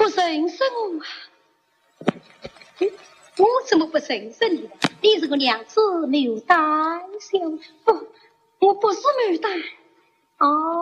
不认识我啊？我怎么不认识你呢？你是个娘子，没有带小哦，我不是没有带哦。